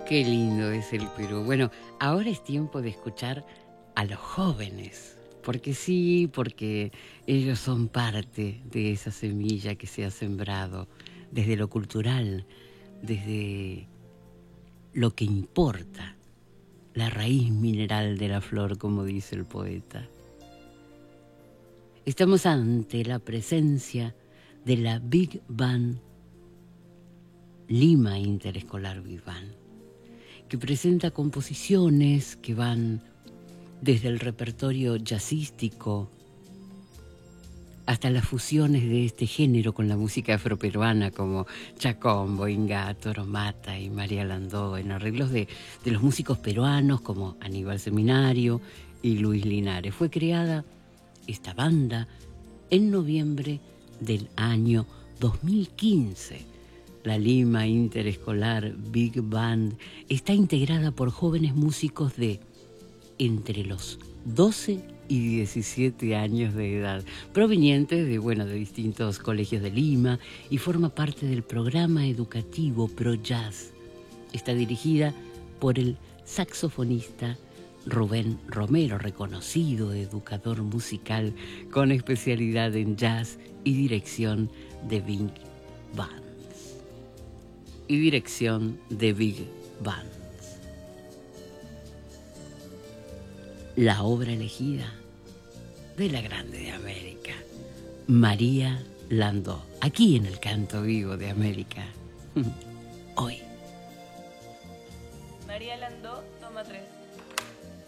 Qué lindo es el Perú. Bueno, ahora es tiempo de escuchar a los jóvenes, porque sí, porque ellos son parte de esa semilla que se ha sembrado desde lo cultural, desde lo que importa, la raíz mineral de la flor, como dice el poeta. Estamos ante la presencia de la Big Band, Lima Interescolar Big Band, que presenta composiciones que van desde el repertorio jazzístico hasta las fusiones de este género con la música afroperuana como Chacón, Boingá, Toro Mata y María Landó, en arreglos de los músicos peruanos como Aníbal Seminario y Luis Linares. Fue creada esta banda en noviembre del año 2015. La Lima Interescolar Big Band está integrada por jóvenes músicos de entre los 12 y 17 años de edad, provenientes de distintos colegios de Lima, y forma parte del programa educativo Pro Jazz. Está dirigida por el saxofonista Rubén Romero, reconocido educador musical con especialidad en jazz y dirección de Big Band. La obra elegida de la Grande de América, María Landó, aquí en el Canto Vivo de América. Hoy. María Landó, toma 3.